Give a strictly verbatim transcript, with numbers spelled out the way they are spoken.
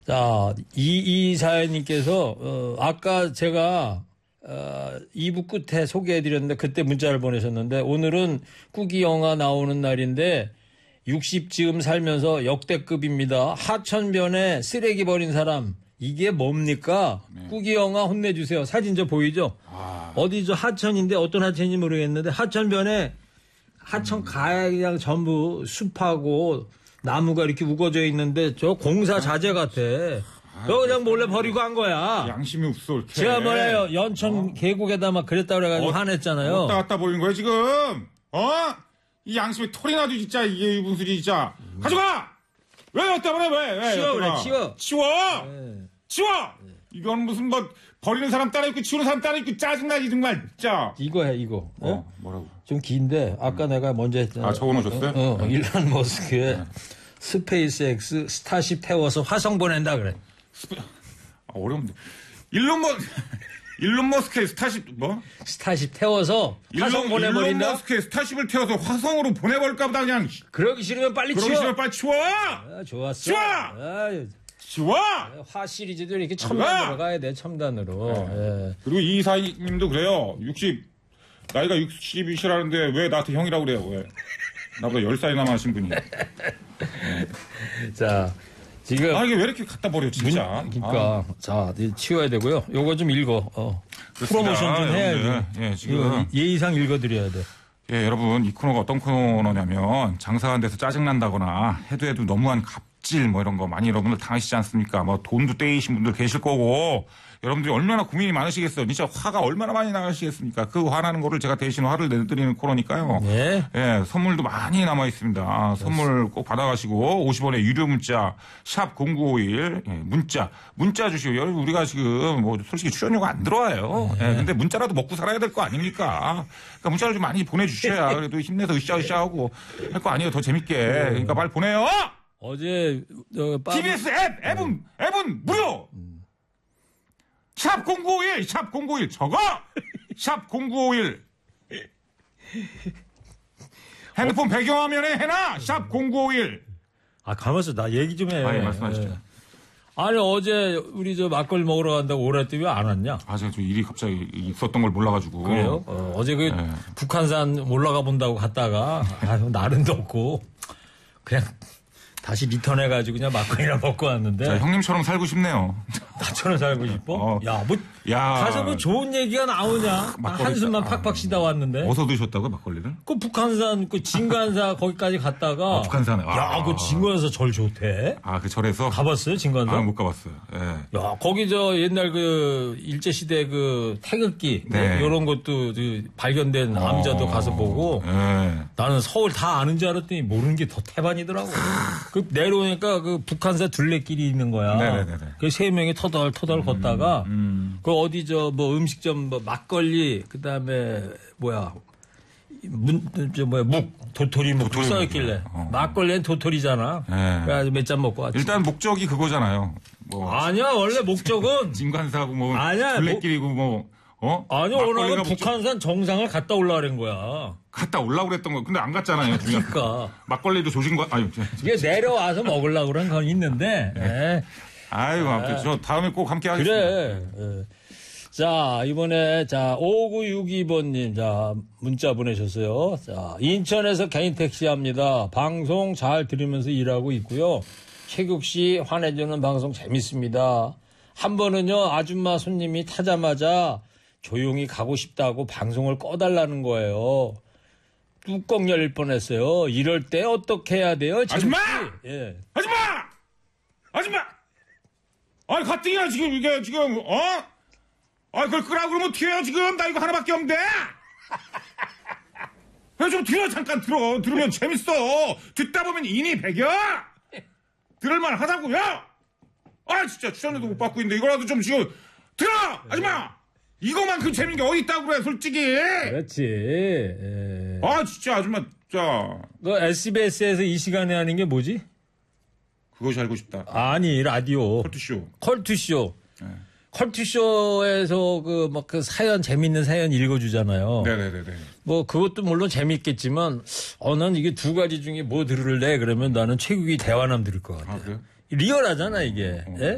자, 이이사연님께서, 어, 아까 제가, 어, 이 부 끝에 소개해드렸는데 그때 문자를 보내셨는데 오늘은 꾸기 영화 나오는 날인데 육십 즈음 살면서 역대급입니다. 하천변에 쓰레기 버린 사람. 이게 뭡니까? 네. 꾸기 영화 혼내주세요. 사진 저 보이죠? 아. 어디 저 하천인데 어떤 하천인지 모르겠는데 하천변에 하천 가야 그냥 전부 숲하고 나무가 이렇게 우거져 있는데 저 공사 자재 같아. 아, 저 그냥 몰래 버리고 한 거야. 양심이 없어. 이렇게. 제가 뭐래요. 연천 어? 계곡에다 막 그랬다 그래가지고 어, 화냈잖아요. 어디다 갖다 버리는 거야 지금? 어? 이 양심이 털이 나도 진짜 이게 무슨 소리 진짜. 음. 가져가! 왜 여기다 버려? 왜? 왜? 치워 그래 치워. 치워! 네. 치워! 네. 이건 무슨 뭐 버리는 사람 따로 있고 치우는 사람 따로 있고 짜증나지 정말 진짜. 이거 해 이거. 어? 어? 뭐라고? 좀 긴데 아까 음. 내가 먼저 했잖아. 아 적어놓으셨어요? 어, 어, 일란 머스크의 네. 스페이스X 스타쉽 태워서 화성 보낸다 그래. 스페... 아, 어려운데. 일론 머 일론 머스크의 스타쉽 뭐? 스타쉽 태워서 화성 일론, 보내버린다. 일론 머스크의 스타쉽을 태워서 화성으로 보내버릴까 보다 그냥. 그러기 싫으면 빨리 그러기 치워. 싫으면 빨리 치워. 아, 좋았어. 치워. 아유. 치워. 화 시리즈도 이렇게 첨단으로 가야 돼 첨단으로. 네. 예. 그리고 이사님도 그래요. 육십 나이가 육십이시라는데 왜 나한테 형이라고 그래요? 왜? 나보다 열 살이나 많으신 분이. 네. 자. 지금 아 이게 왜 이렇게 갖다 버려 진짜. 문, 그러니까 아. 자 치워야 되고요. 요거 좀 읽어. 어. 프로모션 좀 해야지. 예, 지금 예의상 읽어드려야 돼. 예, 여러분 이 코너가 어떤 코너냐면 장사하는 데서 짜증 난다거나 해도 해도 너무한 갑질 뭐 이런 거 많이 여러분들 당하시지 않습니까? 뭐 돈도 떼이신 분들 계실 거고. 여러분들이 얼마나 고민이 많으시겠어요. 진짜 화가 얼마나 많이 나시겠습니까? 그 화나는 거를 제가 대신 화를 내드리는 코너니까요. 네. 예, 선물도 많이 남아 있습니다. 아, 선물 꼭 받아가시고 오십 원의 유료 문자 샵 공구오일 예, 문자 문자 주시고 우리가 지금 뭐 솔직히 출연료가 안 들어와요. 네. 예, 근데 문자라도 먹고 살아야 될 거 아닙니까? 그러니까 문자를 좀 많이 보내주셔야 그래도 힘내서 으쌰으쌰하고 할 거 아니에요. 더 재밌게. 그러니까 빨리 보내요. 어제 저 빠... 티비에스 앱 앱은 앱은 무료. 샵 공구오일, 샵 공구오일, 적어! 샵 공구오일. 핸드폰 어? 배경화면에 해놔! 샵 공구오일. 아, 가만있어. 나 얘기 좀 해. 아, 예, 말씀하시죠. 예. 아니, 어제 우리 저 막걸리 먹으러 간다고 오랬더니 왜 안 왔냐? 아, 제가 좀 일이 갑자기 있었던 걸 몰라가지고. 그래요? 어, 어제 그 예. 북한산 올라가 본다고 갔다가, 아, 나른도 없고, 그냥. 다시 리턴해가지고 그냥 막걸리나 먹고 왔는데. 자, 형님처럼 살고 싶네요. 나처럼 살고 싶어? 어. 야, 뭐, 야. 가서 뭐 좋은 얘기가 나오냐? 막걸리, 한숨만 팍팍 아, 쉬다 왔는데. 어디서 드셨다고요, 막걸리를? 그 북한산, 그 진관사 거기까지 갔다가. 아, 북한산에. 아. 야, 그 진관사 절 좋대. 아, 그 절에서? 가봤어요, 진관사? 아, 못 가봤어요. 예. 야, 거기 저 옛날 그 일제시대 그 태극기. 네. 뭐 이런 것도 그 발견된 어. 암자도 가서 보고. 예. 나는 서울 다 아는 줄 알았더니 모르는 게 더 태반이더라고. 그 내려오니까 그 북한사 둘레길이 있는 거야. 네네네. 그 세 명이 터덜터덜 음, 걷다가 음. 그 어디 저 뭐 음식점 뭐 막걸리 그다음에 뭐야 문 저 뭐야 묵 도토리 묵 도토리 써있길래 어. 막걸리는 도토리잖아. 네. 그래가지고 몇 잔 먹고 왔지. 일단 목적이 그거잖아요. 뭐 아니야 원래 목적은 진관사고 뭐 아니야 둘레길이고 뭐 어? 아니야 오늘 북한산 정상을 갔다 올라가는 거야. 갔다 올라고 그랬던 거. 근데 안 갔잖아요. 그러니까. 막걸리도 조신 거, 아유. 이게 내려와서 먹으려고 그런 건 있는데. 네. 네. 아이고, 아무튼 저 다음에 꼭 함께 하겠습니다. 그래. 네. 자, 이번에, 자, 오구육이 번님, 자, 문자 보내셨어요. 자, 인천에서 개인 택시 합니다. 방송 잘 들으면서 일하고 있고요. 최국 씨 화내주는 방송 재밌습니다. 한 번은요, 아줌마 손님이 타자마자 조용히 가고 싶다고 방송을 꺼달라는 거예요. 뚜껑 열릴 뻔했어요. 이럴 때 어떻게 해야 돼요? 아줌마! 예. 아줌마! 아줌마! 아니, 가뜩이나 지금 이게 지금, 어? 아, 그걸 끄라고 그러면 어떻게 해요, 지금? 나 이거 하나밖에 없는데? 야, 좀 들어, 잠깐 들어. 들으면 재밌어. 듣다 보면 인이 배겨! 들을만 하다고요? 아, 진짜 출연료도 못 받고 있는데 이거라도 좀 지금, 들어! 아줌마! 이거만큼 재밌는 게 어디 있다고 그래, 솔직히! 그렇지. 예. 아, 진짜 아줌마, 자. 너 에스비에스에서 이 시간에 하는 게 뭐지? 그것이 알고 싶다. 아니, 라디오. 컬투쇼. 컬투쇼. 네. 컬투쇼에서 그, 막 그 사연, 재밌는 사연 읽어주잖아요. 네네네네. 뭐, 그것도 물론 재밌겠지만, 어, 난 이게 두 가지 중에 뭐 들을래? 그러면 나는 최국이 대화남 들을 것 같아. 아, 그래요? 리얼하잖아, 이게. 어. 예?